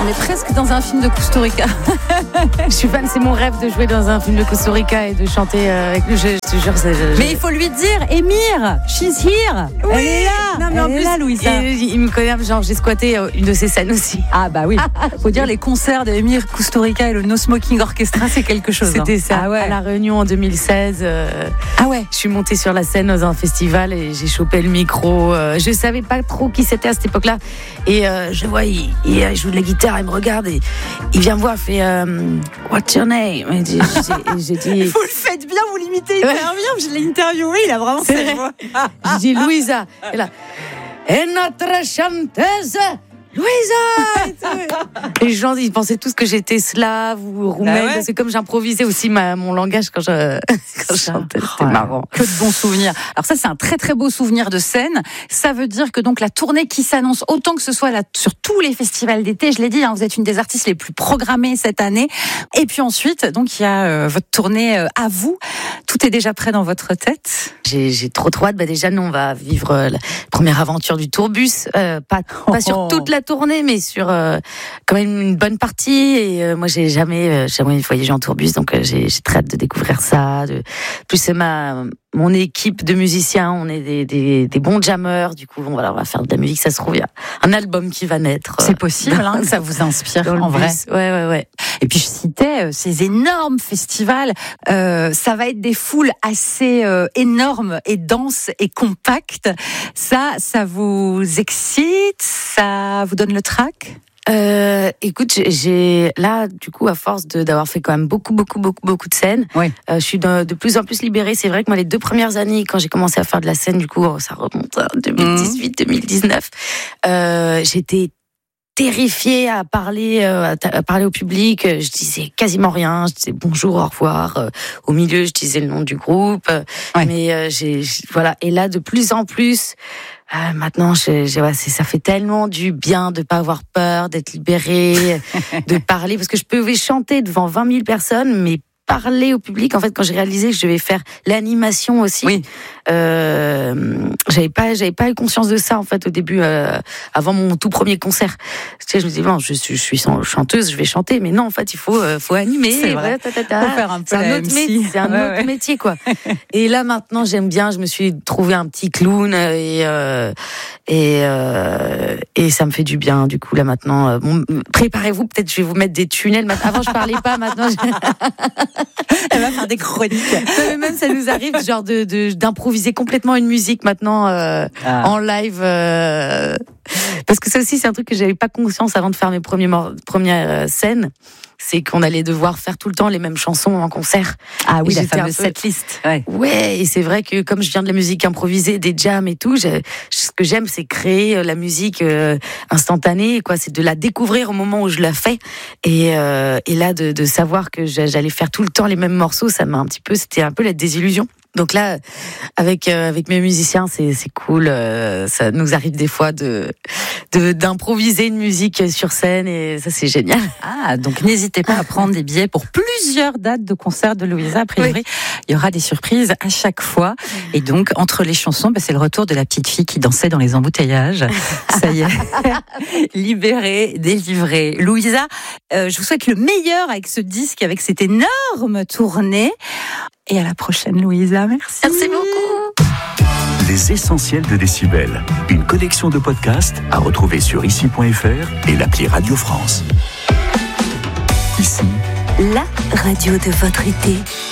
On est presque dans un film de Costa Rica. Je suis fan, c'est mon rêve de jouer dans un film de Costa Rica et de chanter avec lui. Je te jure, Mais il faut lui dire, Émir, she's here. Oui. Elle est là. Non, mais elle en est plus, là, Louisa. Il me connaît, genre j'ai squatté une de ses scènes aussi. Ah bah oui. Faut dire les concerts d'Émir Costa Rica et le No Smoking Orchestra, c'est quelque chose. C'était ça. Ah ouais. À la Réunion en 2016. Ah ouais. Je suis montée sur la scène dans un festival et j'ai chopé le micro. Je savais pas trop qui c'était à cette époque-là. Et je vois, il joue de la guitare, il me regarde et il vient me voir, il fait What's your name? Et j'ai dit. Vous le faites bien, vous l'imitez hyper bien. Je l'ai interviewé, il a vraiment cette voix. Je dis Louisa. Et là, et notre chanteuse. Louisa! Et les gens, ils pensaient tous que j'étais slave ou roumaine, ouais. parce que comme j'improvisais aussi mon langage quand je chantais, c'était marrant. Que de bons souvenirs. Alors ça, c'est un très très beau souvenir de scène. Ça veut dire que donc la tournée qui s'annonce, autant que ce soit là, sur tous les festivals d'été, je l'ai dit, vous êtes une des artistes les plus programmées cette année. Et puis ensuite, donc il y a votre tournée à vous. Tout est déjà prêt dans votre tête? J'ai trop hâte. Déjà, nous, on va vivre la première aventure du tourbus. Pas sur toute la tournée, mais sur quand même une bonne partie. Et moi, j'ai jamais voyagé en tourbus, donc j'ai très hâte de découvrir ça. Plus c'est mon équipe de musiciens, on est des bons jammers. Du coup, on va faire de la musique. Ça se trouve, il y a un album qui va naître. C'est possible, ça vous inspire en vrai. Ouais. Et puis je citais ces énormes festivals. Ça va être des foules assez énormes et denses et compactes. Ça vous excite? Ça vous donne le trac? Écoute, j'ai là, du coup, à force d'avoir fait quand même beaucoup de scènes, oui. Je suis de plus en plus libérée. C'est vrai que moi, les 2 premières années, quand j'ai commencé à faire de la scène, du coup, ça remonte à 2018, 2019, j'étais terrifiée à parler au public. Je disais quasiment rien. Je disais bonjour, au revoir. Au milieu, je disais le nom du groupe. Ouais. Mais voilà. Et là, de plus en plus, maintenant, ça fait tellement du bien de pas avoir peur, d'être libérée, de parler, parce que je pouvais chanter devant 20 000 personnes, mais parler au public, en fait, quand j'ai réalisé que je devais faire l'animation aussi, oui. J'avais pas eu conscience de ça, en fait, au début, avant mon tout premier concert. Tu sais, je me disais, bon, je suis chanteuse, je vais chanter, mais non, en fait, il faut animer. C'est vrai. Faut faire un peu c'est un autre métier, quoi. Et là, maintenant, j'aime bien, je me suis trouvé un petit clown et ça me fait du bien, du coup, là, maintenant. Préparez-vous, peut-être, je vais vous mettre des tunnels. Avant, je parlais pas, maintenant, Elle va faire des chroniques. Mais même ça nous arrive genre d'improviser complètement une musique maintenant en live parce que ça aussi c'est un truc que j'avais pas conscience avant de faire mes premières scènes, c'est qu'on allait devoir faire tout le temps les mêmes chansons en concert. Ah oui, la fameuse setlist. Ouais, et c'est vrai que comme je viens de la musique improvisée, des jams et tout, ce que j'aime c'est créer la musique instantanée, quoi. C'est de la découvrir au moment où je la fais et là de savoir que j'allais faire tout le temps les mêmes morceaux, c'était un peu la désillusion. Donc là, avec mes musiciens, c'est cool. Ça nous arrive des fois d'improviser une musique sur scène et ça c'est génial. Ah, donc n'hésitez pas à prendre des billets pour plusieurs dates de concert de Louisa. A priori, il y aura des surprises à chaque fois. Et donc entre les chansons, c'est le retour de la petite fille qui dansait dans les embouteillages. Ça y est, libérée, délivrée. Louisa, je vous souhaite le meilleur avec ce disque, avec cette énorme tournée. Et à la prochaine, Louisa. Merci. Merci beaucoup. Les essentiels de Décibel. Une collection de podcasts à retrouver sur ici.fr et l'appli Radio France. Ici, la radio de votre été.